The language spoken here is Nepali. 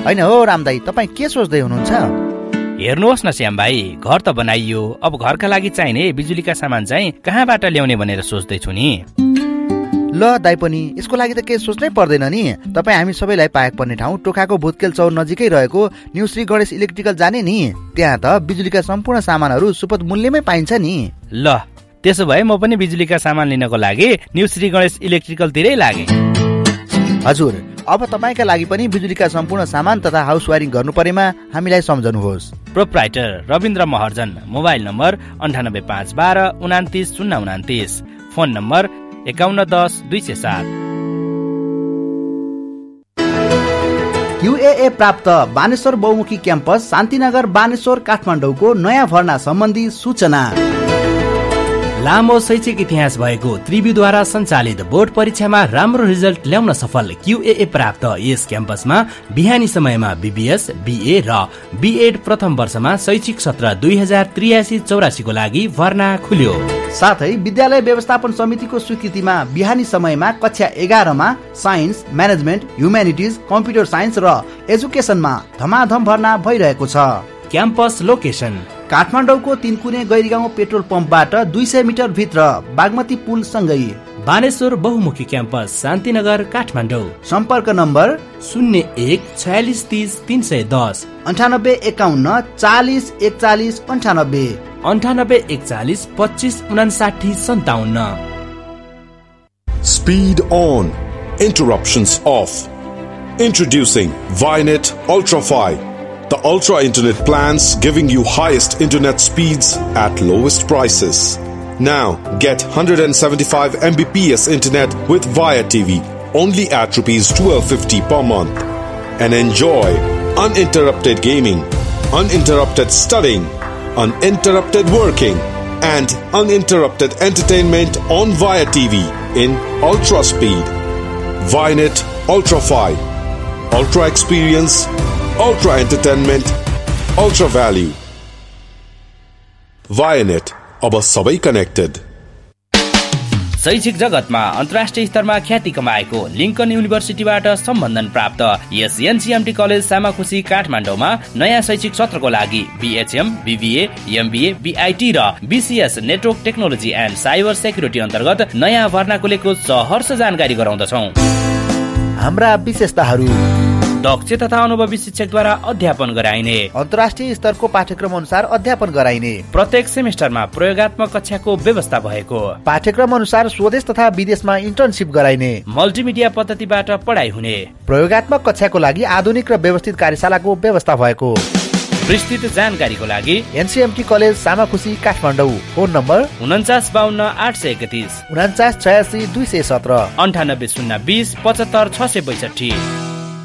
हैन हो रामदाई, तपाईँ के सोच्दै हुनुहुन्छ? हेर्नुहोस् न श्याम भाइ, घर त बनाइयो, अब घरका लागि चाहिने बिजुलीका सामान चाहिँ कहाँबाट ल्याउने भनेर सोच्दैछु नि। ल दाइ पनि यसको लागि त केही सोच्नै पर्दैन नि। तपाईँ हामी सबैलाई पाएक पर्ने ठाउँ टोखाको भुतकेल चौर नजिकै रहेको न्यू श्री गणेश इलेक्ट्रिकल जाने नि। त्यहाँ त बिजुलीका सम्पूर्ण सामानहरू सुपथ मूल्यमै पाइन्छ नि। ल त्यसो भए म पनि बिजुलीका सामान लिनको लागि न्यू श्री गणेश इलेक्ट्रिकलतिरै लागे। हजुर, अब तपाईँका लागि पनि बिजुलीका सम्पूर्ण सामान तथा हाउस वायरिङ गर्नु परेमा हामीलाई सम्झनुहोस्। Proprietor Rabindra Maharjan, mobile number 98512 29029, phone number 5110-207। QAA प्राप्त बानेश्वर बहुमुखी क्याम्पस शान्तिनगर बानेश्वर काठमाडौँको नयाँ भर्ना सम्बन्धी सूचना। लामो शैक्षिक इतिहास भएको त्रिवीद्वारा सञ्चालित बोर्ड परीक्षामा राम्रो रिजल्ट ल्याउन सफल QAA प्राप्त यस क्याम्पसमा बिहानी समयमा BBS, BA र BEd प्रथम वर्षमा शैक्षिक सत्र 2083-84 को लागि भर्ना खुल्यो। साथै विद्यालय व्यवस्थापन समितिको स्वीकृतिमा बिहानी समयमा कक्षा 11 मा science, management, humanities, computer science र एजुकेसनमा धमाधम भर्ना भइरहेको छ। क्याम्पस लोकेसन काठमाडौँको तिनकुने गैरीगाउँ पेट्रोल पम्पबाट 200 मिटर भित्र बागमती पुल सँगै। बानेश्वर बहुमुखी क्याम्पस शान्तिनगर काठमाडौँ। सम्पर्क number 01-4630-310, 9851-4041-98, 9841-2559-57। Speed on, interruptions off. Introducing Vinet Ultra 5, the ultra internet plans giving you highest internet speeds at lowest prices. Now get 175 Mbps internet with Via TV only at ₹1250 per month, and enjoy uninterrupted gaming, uninterrupted studying, uninterrupted working, and uninterrupted entertainment on Via TV in ultra speed. Vinet Ultra 5, ultra experience, ultra entertainment, ultra value. Vianet, अब सबै कनेक्टेड। शैक्षिक जगतमा अन्तर्राष्ट्रिय स्तरमा ख्याति कमाएको लिङ्कन युनिभर्सिटीबाट सम्बन्धन प्राप्त यस NCMT कलेज सामाखुसी काठमाडौँमा नयाँ शैक्षिक सत्रको लागि BHM, BBA, MBA, BIT र BCS network technology and cyber security अन्तर्गत नयाँ भर्ना खुलेको सहर्ष जानकारी गराउँदछौँ। हाम्रा विशेषताहरू: दक्ष तथा अनुभवी शिक्षकद्वारा अध्यापन गराइने, अन्तर्राष्ट्रिय स्तरको पाठ्यक्रम अनुसार अध्यापन गराइने, प्रत्येक सेमेस्टरमा प्रयोगात्मक कक्षाको व्यवस्था भएको, पाठ्यक्रम अनुसार स्वदेश तथा विदेशमा इन्टर्नशिप गराइने, मल्टिमिडिया पद्धतिबाट पढाइ हुने, प्रयोगात्मक कक्षाको लागि आधुनिक र व्यवस्थित कार्यशालाको व्यवस्था भएको। विस्तृत जानकारीको लागि NCMT college सामाखुसी Kathmandu. Phone number 4952 831, 4986 217, 98 020 75 662।